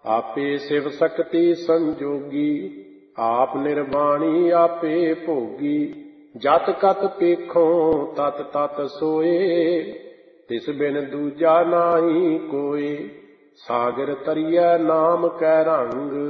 ਆਪੇ ਸਿਵ ਸਕਤੀ ਸੰਜੋਗੀ, ਆਪ ਨਿਰਵਾਣੀ ਆਪੇ ਭੋਗੀ। ਜਤ ਕਤ ਪੇਖੋਂ ਤਤ ਤਤ ਸੋਏ, ਤਿਸ ਬਿਨ ਦੂਜਾ ਨਾਹੀ ਕੋਇ। ਸਾਗਰ ਤਰੀਐ ਨਾਮ ਕੈ ਰੰਗ,